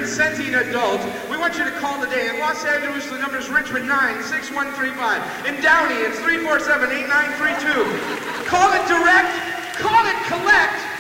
consenting adult, we want you to call today. In Los Angeles, the number is Richmond 96135. In Downey, it's 347-8932. Call it direct, call it collect.